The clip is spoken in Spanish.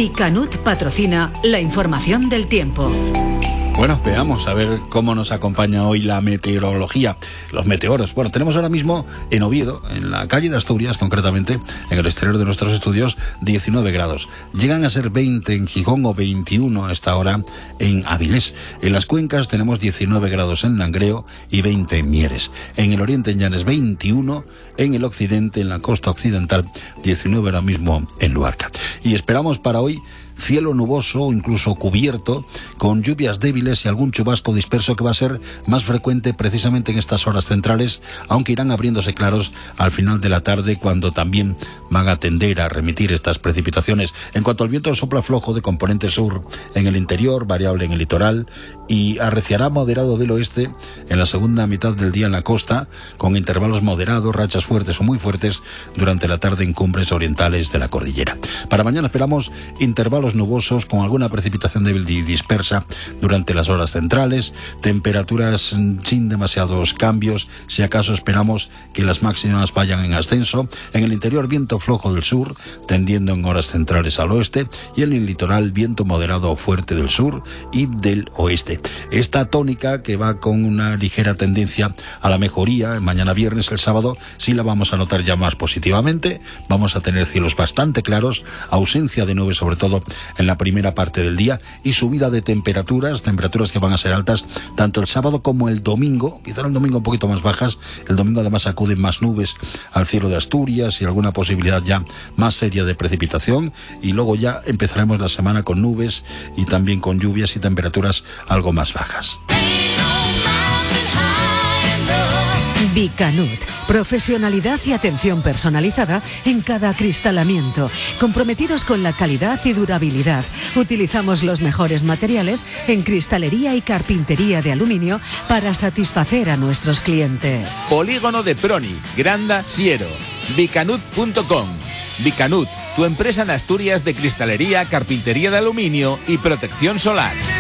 Bicanut patrocina la información del tiempo. Bueno, veamos a ver cómo nos acompaña hoy la meteorología, los meteoros. Bueno, tenemos ahora mismo en Oviedo, en la calle de Asturias, concretamente, en el exterior de nuestros estudios, 19 grados. Llegan a ser 20 en Gijón o 21 a esta hora en Avilés. En las cuencas tenemos 19 grados en Langreo y 20 en Mieres. En el oriente, en Llanes, 21. En el occidente, en la costa occidental, 19 ahora mismo en Luarca. Y esperamos para hoy cielo nuboso, incluso cubierto, con lluvias débiles y algún chubasco disperso que va a ser más frecuente precisamente en estas horas centrales, aunque irán abriéndose claros al final de la tarde, cuando también van a tender a remitir estas precipitaciones. En cuanto al viento, sopla flojo de componente sur en el interior, variable en el litoral, y arreciará moderado del oeste en la segunda mitad del día en la costa, con intervalos moderados, rachas fuertes o muy fuertes durante la tarde en cumbres orientales de la cordillera. Para mañana esperamos intervalos nubosos con alguna precipitación débil y dispersa durante las horas centrales, temperaturas sin demasiados cambios, si acaso esperamos que las máximas vayan en ascenso. En el interior, viento flojo del sur, tendiendo en horas centrales al oeste, y en el litoral, viento moderado o fuerte del sur y del oeste. Esta tónica, que va con una ligera tendencia a la mejoría, mañana viernes, el sábado, sí la vamos a notar ya más positivamente. Vamos a tener cielos bastante claros, ausencia de nubes sobre todo en la primera parte del día, y subida de temperaturas que van a ser altas tanto el sábado como el domingo, quizá el domingo un poquito más bajas. El domingo además acuden más nubes al cielo de Asturias y alguna posibilidad ya más seria de precipitación, y luego ya empezaremos la semana con nubes y también con lluvias y temperaturas algo más bajas. Bicanut, profesionalidad y atención personalizada en cada acristalamiento, comprometidos con la calidad y durabilidad. Utilizamos los mejores materiales en cristalería y carpintería de aluminio para satisfacer a nuestros clientes. Polígono de Proni, Granda, Siero. Bicanut.com. Bicanut, tu empresa en Asturias de cristalería, carpintería de aluminio y protección solar.